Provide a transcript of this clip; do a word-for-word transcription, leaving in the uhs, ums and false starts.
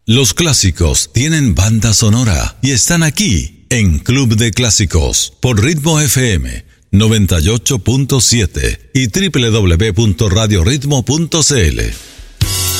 Los clásicos tienen banda sonora y están aquí en Club de Clásicos por Ritmo F M noventa y ocho punto siete y doble u doble u doble u punto radio ritmo punto c l.